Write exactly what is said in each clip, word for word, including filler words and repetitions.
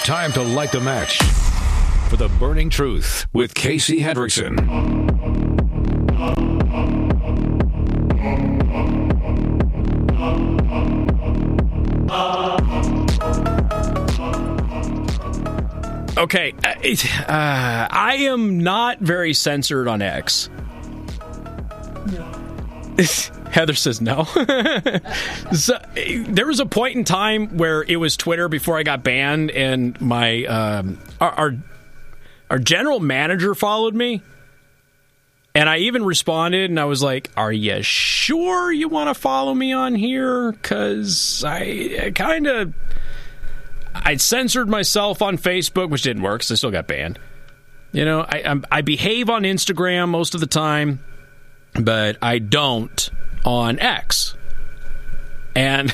Time to light the match for the Burning Truth with Casey Hendrickson. Okay, uh, I am not very censored on X. No. Heather says no. So, there was a point in time where it was Twitter before I got banned, and my um, our, our our general manager followed me, and I even responded, and I was like, "Are you sure you want to follow me on here? Because I, I kind of I censored myself on Facebook, which didn't work, so I still got banned. You know, I I'm, I behave on Instagram most of the time, but I don't on X. And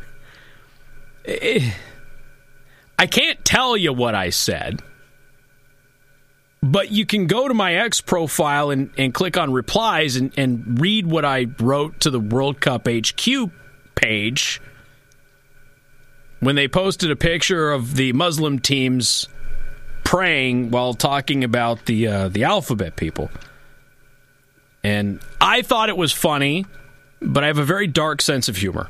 it, I can't tell you what I said, but you can go to my X profile and, and click on replies and, and read what I wrote to the World Cup H Q page when they posted a picture of the Muslim teams praying while talking about the uh, the alphabet people. And I thought it was funny, but I have a very dark sense of humor.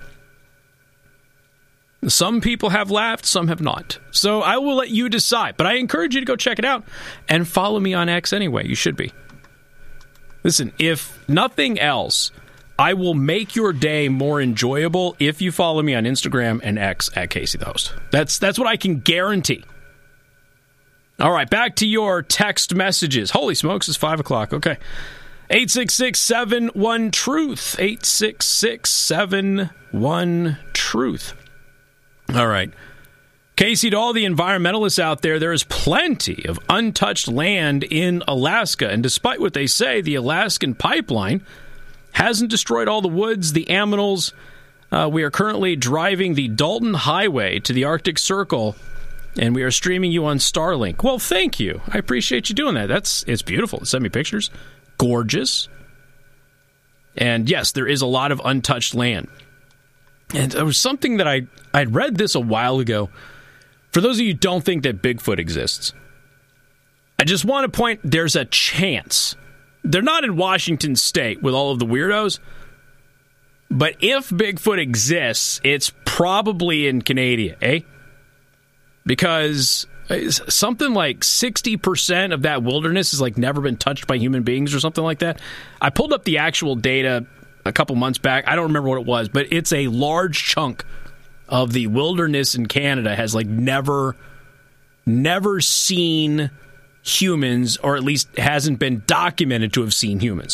Some people have laughed, some have not. So I will let you decide. But I encourage you to go check it out and follow me on X anyway. You should be. Listen, if nothing else, I will make your day more enjoyable if you follow me on Instagram and X at Casey the Host. That's, that's what I can guarantee. All right, back to your text messages. Holy smokes, it's five o'clock. Okay. eight six six, seven one, truth. eight six six, seven one, truth. All right. Casey, to all the environmentalists out there, there is plenty of untouched land in Alaska. And despite what they say, the Alaskan pipeline hasn't destroyed all the woods, the aminals. Uh, we are currently driving the Dalton Highway to the Arctic Circle, and we are streaming you on Starlink. Well, thank you. I appreciate you doing that. That's It's beautiful. Send me pictures. Gorgeous. And yes, there is a lot of untouched land. And there was something that I I'd read this a while ago. For those of you who don't think that Bigfoot exists, I just want to point, there's a chance. They're not in Washington State with all of the weirdos, but if Bigfoot exists, it's probably in Canada, eh? Because something like sixty percent of that wilderness has like never been touched by human beings or something like that. I pulled up the actual data a couple months back. I don't remember what it was, but it's a large chunk of the wilderness in Canada has like never, never seen humans, or at least hasn't been documented to have seen humans.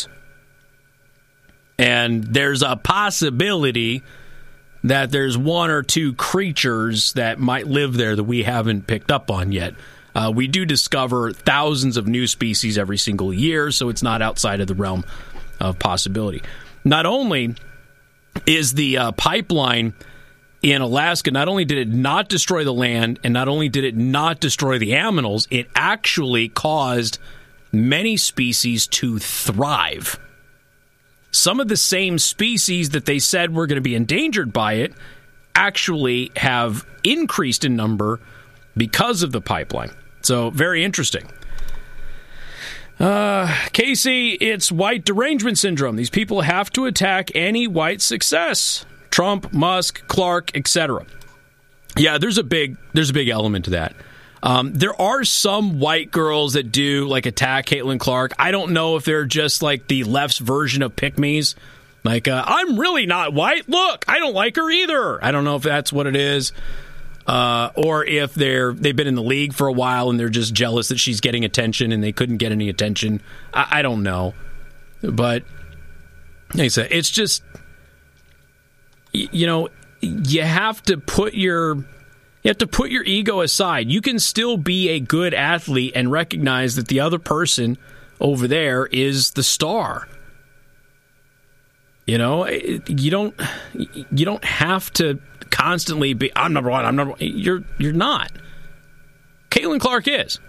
And there's a possibility that there's one or two creatures that might live there that we haven't picked up on yet. Uh, we do discover thousands of new species every single year, so it's not outside of the realm of possibility. Not only is the uh, pipeline in Alaska, not only did it not destroy the land, and not only did it not destroy the aminals, it actually caused many species to thrive. Some of the same species that they said were going to be endangered by it actually have increased in number because of the pipeline. So, very interesting. Uh, Casey, it's white derangement syndrome. These people have to attack any white success. Trump, Musk, Clark, et cetera. Yeah, there's a big there's a big element to that. Um, there are some white girls that do like attack Caitlin Clark. I don't know if they're just like the left's version of pick-me's. Like, uh, I'm really not white. Look, I don't like her either. I don't know if that's what it is. Uh, or if they're, they've been in the league for a while and they're just jealous that she's getting attention and they couldn't get any attention. I, I don't know. But, like I said, it's just, you know, you have to put your... You have to put your ego aside. You can still be a good athlete and recognize that the other person over there is the star. You know, you don't you don't have to constantly be, I'm number one, I'm number one. You're you're not. Caitlin Clark is.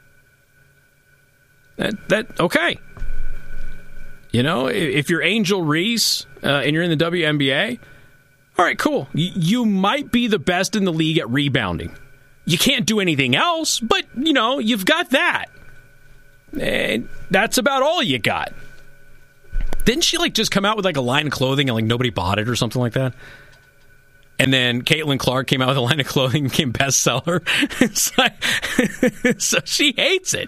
That that okay. You know, if you're Angel Reese uh, and you're in the W N B A, all right, cool. You might be the best in the league at rebounding. You can't do anything else, but, you know, you've got that. And that's about all you got. Didn't she, like, just come out with, like, a line of clothing and, like, nobody bought it or something like that? And then Caitlin Clark came out with a line of clothing and became bestseller. It's like, so she hates it.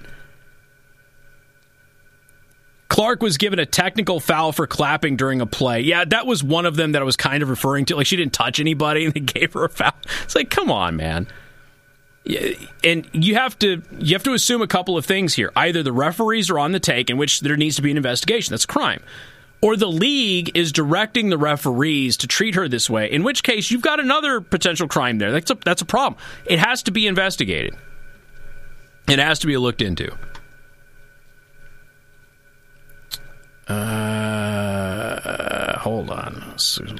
Clark was given a technical foul for clapping during a play. Yeah, that was one of them that I was kind of referring to. Like, she didn't touch anybody and they gave her a foul. It's like, come on, man. And you have to you have to assume a couple of things here. Either the referees are on the take, in which there needs to be an investigation. That's a crime. Or the league is directing the referees to treat her this way, in which case you've got another potential crime there. That's a, that's a problem. It has to be investigated. It has to be looked into. Uh, hold on.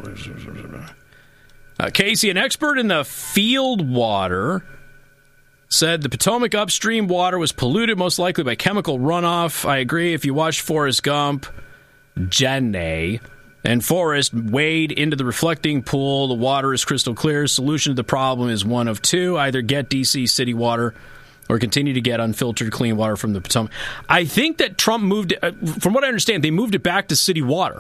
Uh, Casey, an expert in the field water, said the Potomac upstream water was polluted most likely by chemical runoff. I agree. If you watched Forrest Gump, Jenny, and Forrest wade into the reflecting pool, the water is crystal clear. Solution to the problem is one of two. Either get D C city water or continue to get unfiltered clean water from the Potomac. I think that Trump moved it, from what I understand, they moved it back to city water.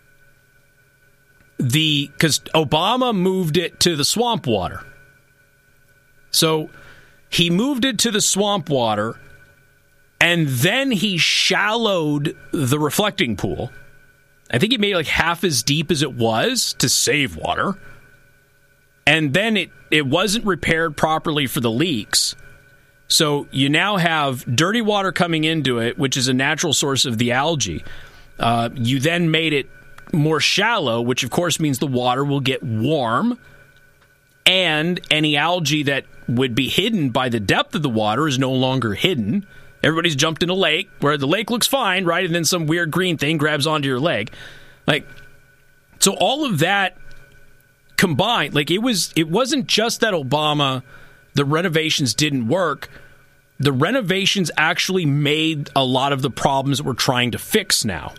The because Obama moved it to the swamp water. So he moved it to the swamp water, and then he shallowed the reflecting pool. I think he made it like half as deep as it was to save water. And then it, it wasn't repaired properly for the leaks. So you now have dirty water coming into it, which is a natural source of the algae. Uh, you then made it more shallow, which of course means the water will get warm. And any algae that would be hidden by the depth of the water is no longer hidden. Everybody's jumped in a lake where the lake looks fine, right? And then some weird green thing grabs onto your leg. Like, so all of that combined, like it was, it wasn't just that Obama, the renovations didn't work. The renovations actually made a lot of the problems that we're trying to fix now.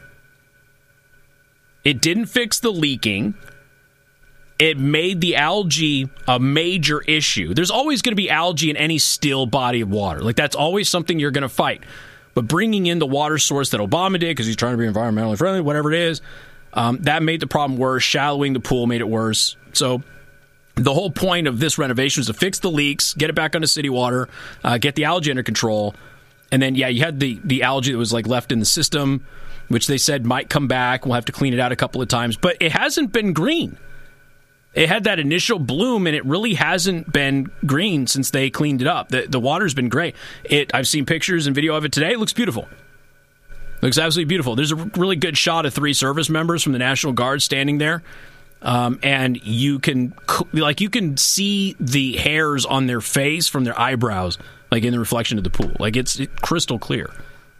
It didn't fix the leaking. It made the algae a major issue. There's always going to be algae in any still body of water. Like, that's always something you're going to fight. But bringing in the water source that Obama did, because he's trying to be environmentally friendly, whatever it is, um, that made the problem worse. Shallowing the pool made it worse. So the whole point of this renovation was to fix the leaks, get it back onto city water, uh, get the algae under control. And then, yeah, you had the, the algae that was like left in the system, which they said might come back. We'll have to clean it out a couple of times. But it hasn't been green. It had that initial bloom, and it really hasn't been green since they cleaned it up. The, the water's been great. It, I've seen pictures and video of it today. It looks beautiful. It looks absolutely beautiful. There's a really good shot of three service members from the National Guard standing there, um, and you can like you can see the hairs on their face from their eyebrows, like in the reflection of the pool. Like it's it, crystal clear.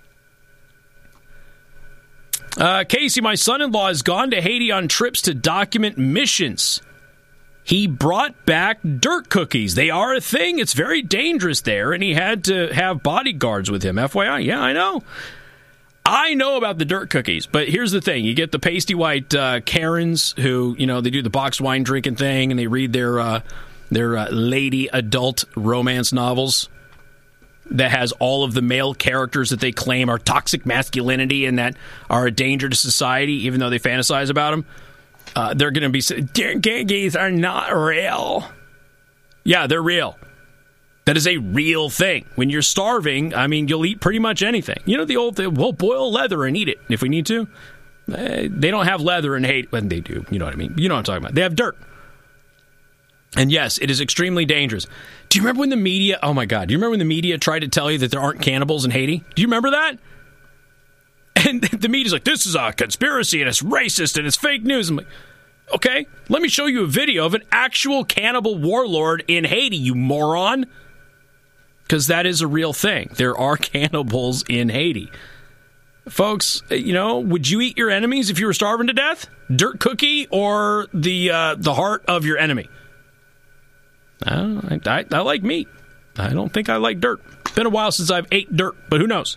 Uh, Casey, my son-in-law has gone to Haiti on trips to document missions. He brought back dirt cookies. They are a thing. It's very dangerous there, and he had to have bodyguards with him. F Y I, yeah, I know. I know about the dirt cookies, but here's the thing. You get the pasty white uh, Karens who, you know, they do the boxed wine drinking thing, and they read their, uh, their uh, lady adult romance novels that has all of the male characters that they claim are toxic masculinity and that are a danger to society, even though they fantasize about them. Uh, they're going to be saying, dirt cookies are not real. Yeah, they're real. That is a real thing. When you're starving, I mean, you'll eat pretty much anything. You know the old thing, we'll boil leather and eat it if we need to. Uh, they don't have leather in Haiti. When they do, you know what I mean? You know what I'm talking about. They have dirt. And yes, it is extremely dangerous. Do you remember when the media, oh my God, do you remember when the media tried to tell you that there aren't cannibals in Haiti? Do you remember that? And the media's like, this is a conspiracy, and it's racist, and it's fake news. I'm like, okay, let me show you a video of an actual cannibal warlord in Haiti, you moron. Because that is a real thing. There are cannibals in Haiti. Folks, you know, would you eat your enemies if you were starving to death? Dirt cookie or the uh, the heart of your enemy? I, don't, I, I like meat. I don't think I like dirt. It's been a while since I've ate dirt, but who knows?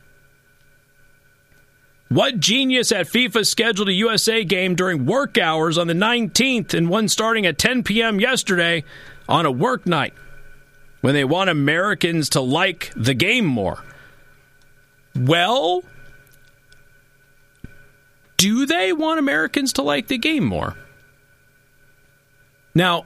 What genius at FIFA scheduled a U S A game during work hours on the nineteenth and one starting at ten p.m. yesterday on a work night? when they want Americans to like the game more. Well, do they want Americans to like the game more? Now,